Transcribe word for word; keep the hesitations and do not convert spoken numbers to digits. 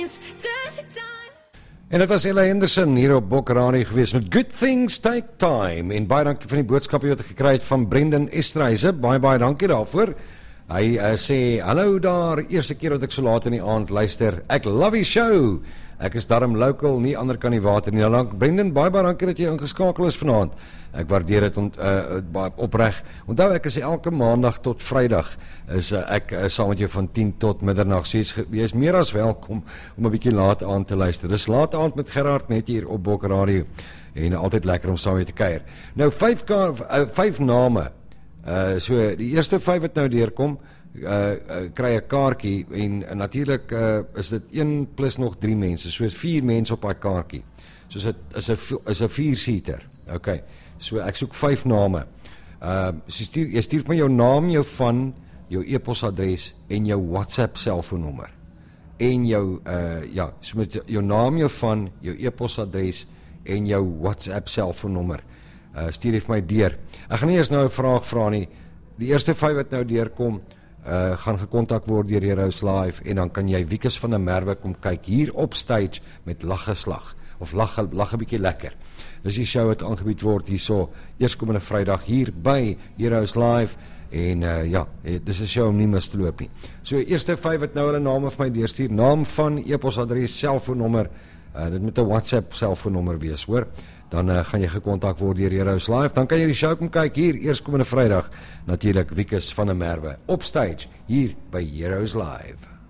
En dit was Ella Henderson hier op Bokrani gewees met Good Things Take Time. En baie dankie vir die boodskap wat ek gekry het van Brendan Estreise. Baie baie dankie daarvoor. Hy uh, sê, hallo daar, eerste keer wat ek so laat in die aand luister. Ek love die show. Ek is darm local, nie ander kan die water nie. Nou, Brendan, baie baie dankie dat jy ingeskakel is vanaand. Ek waardeer dit ont, uh, opreg. Onthou, ek is elke maandag tot Vrydag is uh, ek uh, saam met jou van tien tot middernag. So jy is meer as welkom om 'n bietjie laat aand te luister. Dis laat aand met Gerard net hier op Bok Radio. En altyd lekker om saam mee te kuier. Nou, vyf, uh, vyf name. Uh, so die eerste vyf wat nou deurkom, uh, uh, kry 'n kaartjie en uh, natuurlik uh, is dit een plus nog drie mense, so vier mense op daai kaartjie. So dit is 'n is 'n vier-seater. Okay. So ek soek vyf name. Uh, so stuur, jy stuur my jou naam, jou van, jou e-posadres en jou WhatsApp selfoonnommer. En jou uh, ja, so met jou naam, jou van, jou e-posadres en jou WhatsApp selfoonnommer. Uh, stuur vir my deur. Ek gaan nie eers nou 'n vraag vra nie. Die eerste vyf wat nou deurkom, uh, gaan gekontak word deur Heroes Live en dan kan jy Wikus van der Merwe kom kyk hier op stage met laggeslag of lag lag 'n bietjie lekker. Dis die show wat aangebied word hierso eerskomende Vrydag hier by Heroes Live en uh, ja, dis 'n show om nie mis te loop nie. So eerste vyf wat nou hulle name vir my deurstuur, naam van, e-posadres, selfoonnommer, uh, dit moet 'n WhatsApp selfoonnommer wees, hoor. Dan uh, gaan jy gekontak word deur Heroes Live. Dan kan jy die show kom kyk hier eerskomende Vrydag. Natuurlik Wikus van der Merwe op stage hier by Heroes Live.